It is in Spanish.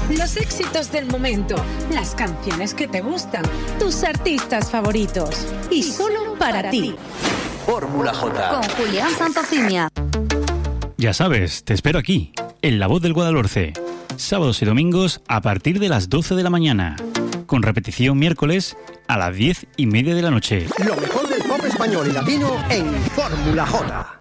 Los éxitos del momento, las canciones que te gustan, tus artistas favoritos. Y solo para ti. Fórmula J. Con Julián Santofimia. Ya sabes, te espero aquí, en La Voz del Guadalhorce. Sábados y domingos a partir de las 12 de la mañana. Con repetición miércoles a las 10:30 de la noche. Lo mejor del pop español y latino en Fórmula J.